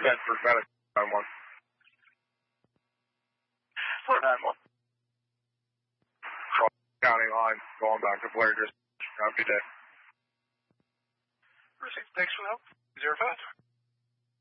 Bedford, Medic 9-1. Fort 9-1. County line, going back to Blair District. Happy day. Received. Thanks for the help. 05.